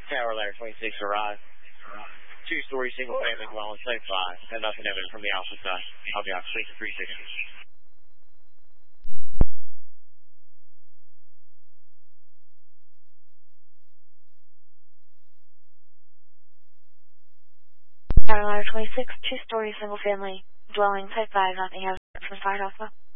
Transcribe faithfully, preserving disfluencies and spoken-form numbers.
Tower Ladder twenty-six arrived. Two-story single-family dwelling, same five. Have nothing evident from the alpha side. I'll be out six three six. Tower Ladder twenty-six, two-story single-family dwelling, type five, nothing evident from side alpha.